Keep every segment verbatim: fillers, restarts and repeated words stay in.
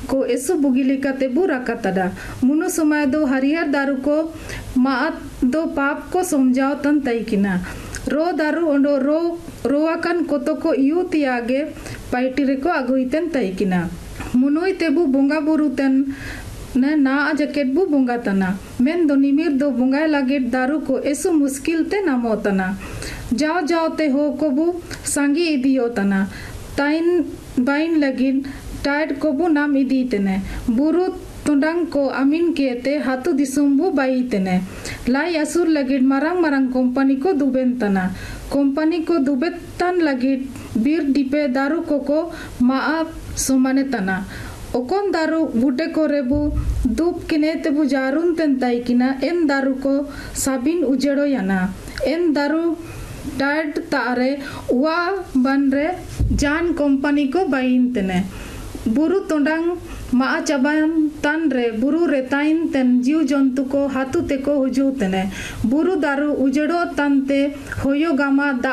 को एसु बुगिली कते बुरा कतदा मुनु समय दो हरिहर दारू को मात दो पाप को समझाओ तन तई किना रो दारू ओंडो रो रोवाकन कोतो को यूतियागे पाइटिरे को अगुइतन तई किना मुनुई तेबु बोंगा बुरुतन ने ना जकेट बु बोंगा तना मेन दो निमिर दो बोंगा लगे दारू को एसु मुश्किल ते नामो तना जाओ जाओ ते हो को बु सांगी इदियो तना ताइन बाइन लगिन टाइड को बु नाम इदी तने बुरु तुंडंग को अमीन केते हाथु दिसुम्बु बाई तने लाई असुर लगिन मरंग मरंग कंपनी को दुबेन तना कंपनी को दुबेतन लगिन बीर डिपे दारू को को मा सुमाने तना ओकोन दारू बूटे को रेबु दूप किने तेबु जारुन तेन ताई किना एन दारू को साबिन उजेड़ो याना एन दारू डाइट तारे वा बन रे जान कंपनी को बाइन तेने बुरु तोंडंग मा चाबान तन रे बुरु रे ताइन तेन जीव जंतु को हाथु ते को हुजू तेने बुरु दारू उजेड़ो तनते होयो गामा दा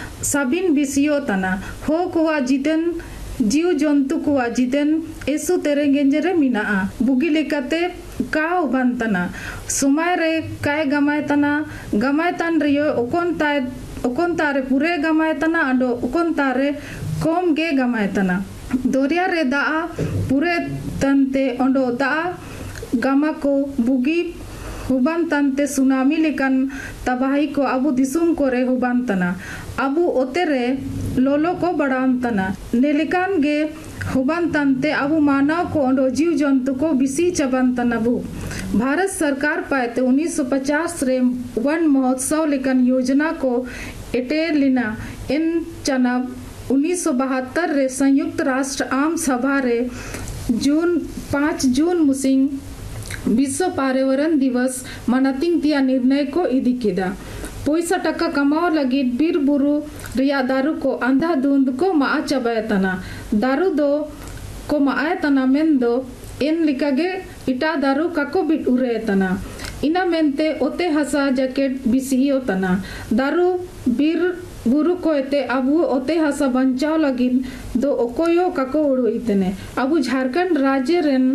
साबिन बिसियो तना हो कुआ जितेन जीव जंतु कुआ जितेन एसु तेरे गेंजरे मिना बुगी लेकाते काव बनतना सुमाय रे काय गमाय तना गमाय तन रियो ओकोन ताय ओकोन तारे पूरे गमाय तना अंडो ओकोन तारे कम गे गमाय तना दोरिया रे दा पूरे तनते अंडो दा गमा को बुगी हुबान तनते सुनामी लेकन तबाही को अबु दिसुम को रे हुबान तना अबु ओतेरे लोलो को बढ़ान तना नेलिकान गे हुबान तनते अबु मानव को अंडो जीव जंतु को बिसी चबन तनबु भारत सरकार पाते उन्नीस सौ पचास रे वन महोत्सव लेकन योजना को एटेर लिना इन चनब उन्नीस सौ बहत्तर रे संयुक्त राष्ट्र आम सभा रे जून पाँच जून मुसिंग विश्व पर्यावरण दिवस मनातिंग तिया निर्णय को इदी किदा पैसा टका कमाओ लगी बीर बुरु रिया दारू को अंधा धुंध को मा चबाय तना दारू दो को माए तना मेन दो इन लिकागे इटा दारू काको बिट उरे तना इना मेनते ओते हसा जैकेट बिसियो तना दारू बीर बुरु को एते अबु ओते हसा बंचाव लगिन दो ओकोयो काको उड़ो इतने अबु झारखंड राज्य रेन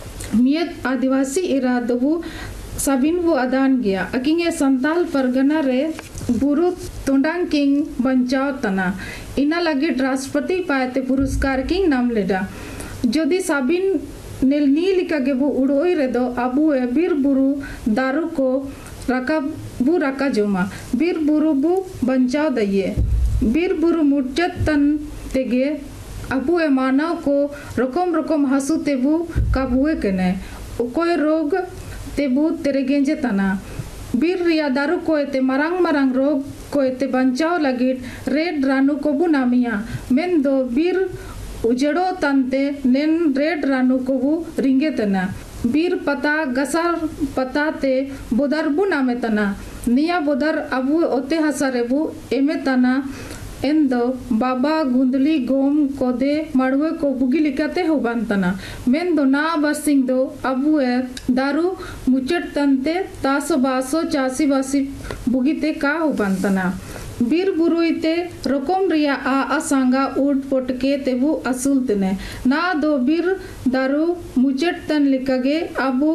मियत आदिवासी इरादबु साबिन वो अदान गया अकिंगे संताल परगना रे बुरु तोंडांग किंग बंचाव तना इना लगे राष्ट्रपति पाते पुरस्कार किंग नाम लेडा जोदी साबिन नेल नील का गेबु उड़ोई रे दो अबु ए बीर बुरु दारू को रका बु रका जोमा बीर बुरु बु बंचाव दइए बीर बुरु मुर्चत तन तेगे अबु ए मानव को रकम रकम हसु तेबु काबुए कने कोई रोग तेबु तेरे गेंजे तना बीर रिया दारू को एते मरंग मरंग रोग को एते बंचाव लगी रेड रानू को बु नामिया मेन दो बीर उजेड़ो तनते नेन रेड रानू को बु रिंगे तना बीर पता गसर पता ते बोदर बु नामे तना निया बोदर अबु ओते हसरेबु एमे तना एंदो बाबा गुंदली गोम कोदे मड़वे को बुगी लिकाते हो बनतना मेन दो ना बसिंग दो अबु ए दारू मुचट तनते तासो बासो चासी बासी बुगीते का हो बनतना बीर बुरुइते रकम रिया आ असंगा उड पोटके तेबु असुल तने ना दो बीर दारू मुचट तन लिकागे अबु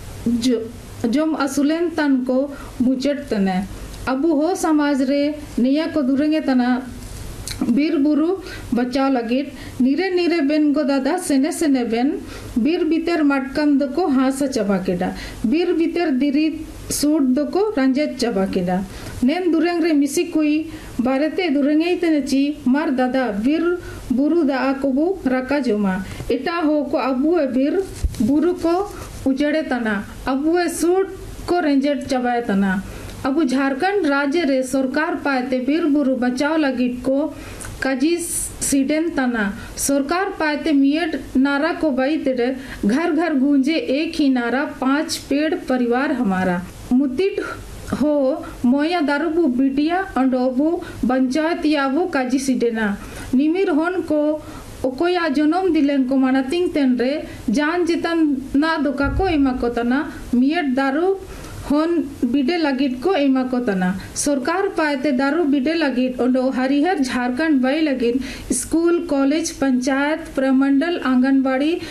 जो जोम असुलेन तन को मुचट तने अबु हो समाज रे निया को दुरेंगे तना बीर बुरु बचाव लगे नीरे नीरे बेन गो दादा सेने सेने बेन बीर भीतर मटकम दको हासा चबा केडा बीर भीतर दिरी सूट दको रंजेत चबा केडा नेन दुरेंग रे मिसी कोई बारेते दुरेंगे तने ची मार दादा बीर बुरु दा कोबु रका जोमा एटा हो को अबु ए बीर बुरु को उजड़े तना अबु ए सूट को रंजेत चबाए तना अबु झारखंड राज्य रे सरकार पाते बीर बुरु बचाव लगी को काजी सीडेन तना सरकार पाते मियड नारा को बाई तेरे घर घर गूंजे एक ही नारा पांच पेड़ परिवार हमारा मुतिट हो मोया दारुबु बिटिया अंडोबु पंचायत याबु काजी सीडेना निमिर होन को ओकोया जनम दिलेन को मानातिंग तेन रे जान जितन ना दुका को इमा को तना मियड दारू होन बिडे लगिट को एमा को तना सरकार पाते दारू बिडे लगिट ओडो Harihar Jharkhand by लगिट school college panchayat प्रमंडल आंगनबाड़ी